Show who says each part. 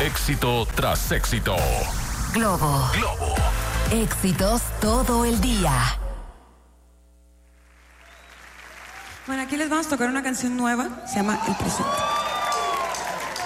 Speaker 1: Éxito tras éxito.
Speaker 2: Globo. Éxitos todo el día.
Speaker 3: Bueno, aquí les vamos a tocar una canción nueva. Se llama El Presente.